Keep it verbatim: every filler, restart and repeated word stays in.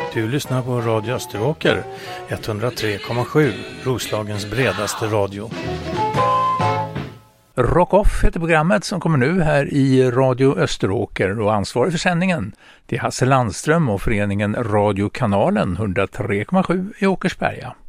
Du lyssnar på Radio Österåker, etthundratre komma sju, Roslagens bredaste radio. Rock Off heter programmet som kommer nu här i Radio Österåker, och ansvarig för sändningen det är Hasse Landström och föreningen Radiokanalen etthundratre komma sju i Åkersberga.